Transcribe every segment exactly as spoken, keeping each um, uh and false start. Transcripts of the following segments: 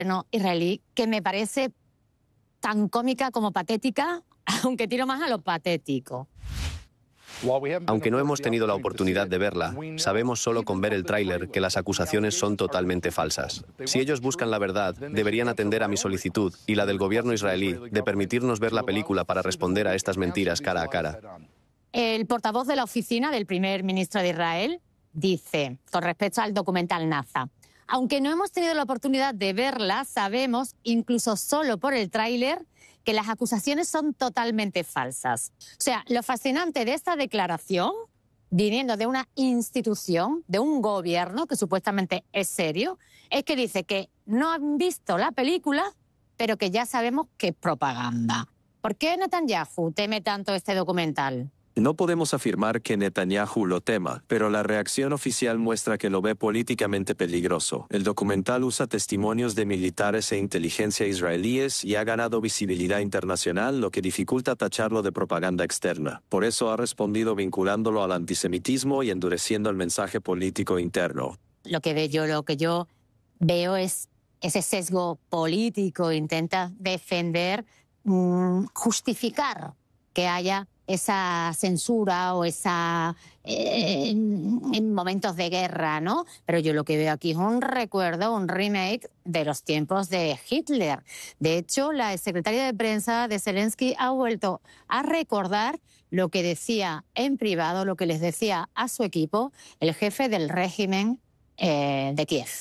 gobierno israelí que me parece tan cómica como patética, aunque tiro más a lo patético. Aunque no hemos tenido la oportunidad de verla, sabemos solo con ver el tráiler que las acusaciones son totalmente falsas. Si ellos buscan la verdad, deberían atender a mi solicitud y la del gobierno israelí de permitirnos ver la película para responder a estas mentiras cara a cara. El portavoz de la oficina del primer ministro de Israel dice, con respecto al documental Naza, aunque no hemos tenido la oportunidad de verla, sabemos, incluso solo por el tráiler, que las acusaciones son totalmente falsas. O sea, lo fascinante de esta declaración, viniendo de una institución, de un gobierno que supuestamente es serio, es que dice que no han visto la película, pero que ya sabemos que es propaganda. ¿Por qué Netanyahu teme tanto este documental? No podemos afirmar que Netanyahu lo tema, pero la reacción oficial muestra que lo ve políticamente peligroso. El documental usa testimonios de militares e inteligencia israelíes y ha ganado visibilidad internacional, lo que dificulta tacharlo de propaganda externa. Por eso ha respondido vinculándolo al antisemitismo y endureciendo el mensaje político interno. Lo que veo yo, lo que yo veo es ese sesgo político, intenta defender, mmm, justificar que haya esa censura o esa eh, en momentos de guerra, ¿no? Pero yo lo que veo aquí es un recuerdo, un remake de los tiempos de Hitler. De hecho, la secretaria de prensa de Zelensky ha vuelto a recordar lo que decía en privado, lo que les decía a su equipo el jefe del régimen eh, de Kiev.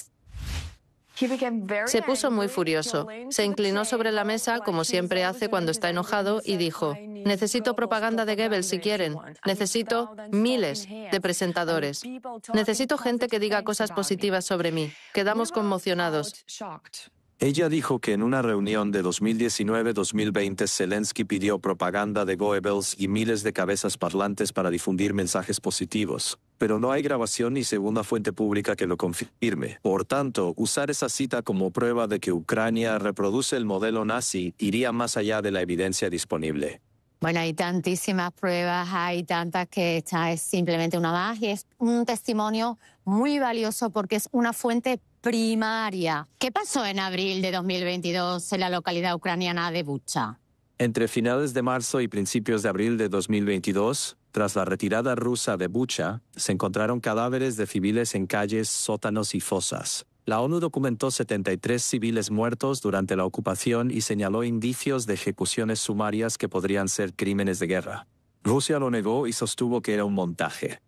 Se puso muy furioso. Se inclinó sobre la mesa, como siempre hace cuando está enojado, y dijo, necesito propaganda de Goebbels si quieren. Necesito miles de presentadores. Necesito gente que diga cosas positivas sobre mí. Quedamos conmocionados. Ella dijo que en una reunión de dos mil diecinueve dos mil veinte Zelensky pidió propaganda de Goebbels y miles de cabezas parlantes para difundir mensajes positivos. Pero no hay grabación ni segunda fuente pública que lo confirme. Por tanto, usar esa cita como prueba de que Ucrania reproduce el modelo nazi iría más allá de la evidencia disponible. Bueno, hay tantísimas pruebas, hay tantas que esta es simplemente una más y es un testimonio muy valioso porque es una fuente primaria. ¿Qué pasó en abril de dos mil veintidós en la localidad ucraniana de Bucha? Entre finales de marzo y principios de abril de dos mil veintidós, tras la retirada rusa de Bucha, se encontraron cadáveres de civiles en calles, sótanos y fosas. La ONU documentó setenta y tres civiles muertos durante la ocupación y señaló indicios de ejecuciones sumarias que podrían ser crímenes de guerra. Rusia lo negó y sostuvo que era un montaje.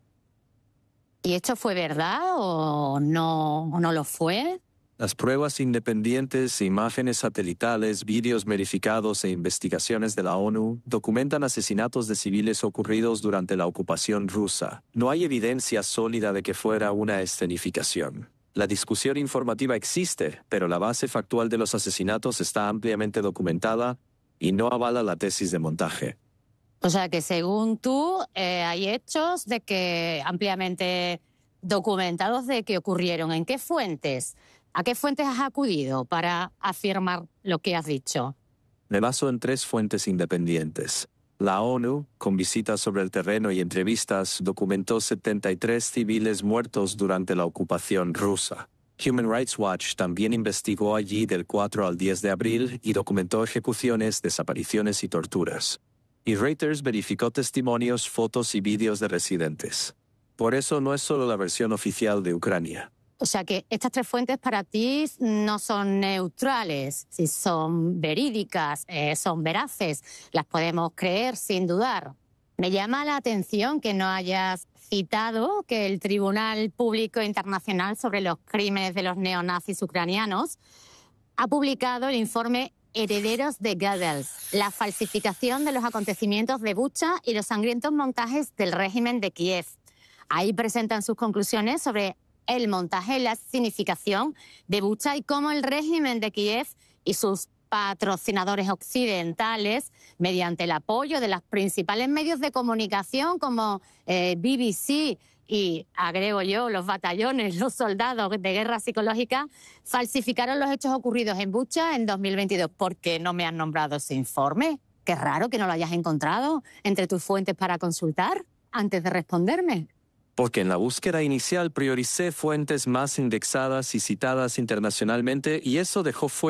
¿Y esto fue verdad o no, o no lo fue? Las pruebas independientes, imágenes satelitales, vídeos verificados e investigaciones de la ONU documentan asesinatos de civiles ocurridos durante la ocupación rusa. No hay evidencia sólida de que fuera una escenificación. La discusión informativa existe, pero la base factual de los asesinatos está ampliamente documentada y no avala la tesis de montaje. O sea que según tú, eh, hay hechos de que ampliamente documentados de que ocurrieron. ¿En qué fuentes? ¿A qué fuentes has acudido para afirmar lo que has dicho? Me baso en tres fuentes independientes. La ONU, con visitas sobre el terreno y entrevistas, documentó setenta y tres civiles muertos durante la ocupación rusa. Human Rights Watch también investigó allí del cuatro al diez de abril y documentó ejecuciones, desapariciones y torturas. Y Reuters verificó testimonios, fotos y vídeos de residentes. Por eso no es solo la versión oficial de Ucrania. O sea que estas tres fuentes para ti no son neutrales, si son verídicas, eh, son veraces, las podemos creer sin dudar. Me llama la atención que no hayas citado que el Tribunal Público Internacional sobre los Crímenes de los Neonazis Ucranianos ha publicado el informe Herederos de Goebbels, la falsificación de los acontecimientos de Bucha y los sangrientos montajes del régimen de Kiev. Ahí presentan sus conclusiones sobre el montaje y la significación de Bucha y cómo el régimen de Kiev y sus patrocinadores occidentales, mediante el apoyo de los principales medios de comunicación como eh, B B C y, agrego yo, los batallones, los soldados de guerra psicológica, falsificaron los hechos ocurridos en Bucha en dos mil veintidós. ¿Por qué no me han nombrado ese informe? Qué raro que no lo hayas encontrado entre tus fuentes para consultar antes de responderme. Porque en la búsqueda inicial prioricé fuentes más indexadas y citadas internacionalmente y eso dejó fuera